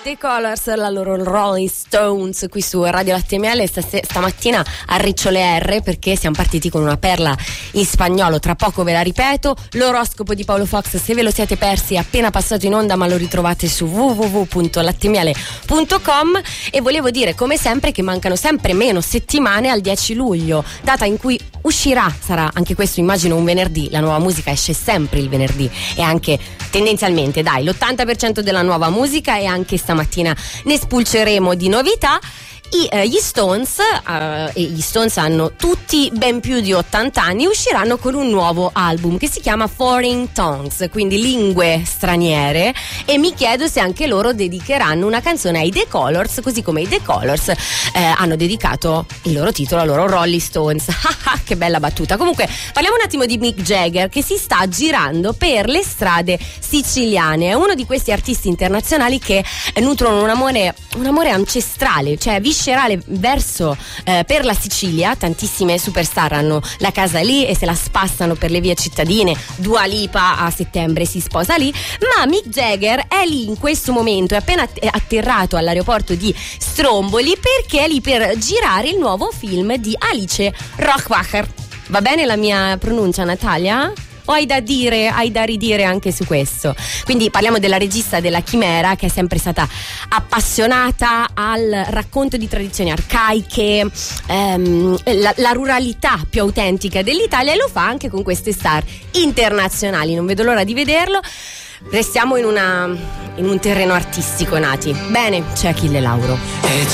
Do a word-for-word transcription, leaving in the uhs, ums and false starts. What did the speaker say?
The Colors, la loro Rolling Stones qui su Radio Latte Miele. Stas- stamattina arriccio le R perché siamo partiti con una perla in spagnolo, tra poco ve la ripeto. L'oroscopo di Paolo Fox, se ve lo siete persi, è appena passato in onda, ma lo ritrovate su w w w punto lattemiele punto com. E volevo dire come sempre che mancano sempre meno settimane al dieci luglio, data in cui uscirà, sarà anche questo immagino un venerdì, la nuova musica esce sempre il venerdì e anche tendenzialmente dai l'ottanta per cento della nuova musica, e anche stamattina ne spulceremo di novità. I, eh, gli Stones uh, e gli Stones hanno tutti ben più di ottanta anni, usciranno con un nuovo album che si chiama Foreign Tongues, quindi lingue straniere, e mi chiedo se anche loro dedicheranno una canzone ai The Colors, così come i The Colors eh, hanno dedicato il loro titolo a loro Rolling Stones. Che bella battuta. Comunque parliamo un attimo di Mick Jagger, che si sta girando per le strade siciliane. È uno di questi artisti internazionali che nutrono un amore un amore ancestrale, cioè viscerale verso eh, per la Sicilia. Tantissime superstar hanno la casa lì e se la spassano per le vie cittadine. Dua Lipa a settembre si sposa lì, ma Mick Jagger è lì in questo momento, è appena atterrato all'aeroporto di Stromboli perché è lì per girare il nuovo film di Alice Rohrwacher. Va bene la mia pronuncia, Natalia? O hai da dire, hai da ridire anche su questo? Quindi parliamo della regista della Chimera, che è sempre stata appassionata al racconto di tradizioni arcaiche, ehm, la, la ruralità più autentica dell'Italia, e lo fa anche con queste star internazionali. Non vedo l'ora di vederlo. Restiamo in, una, in un terreno artistico, Nati. Bene, c'è Achille Lauro.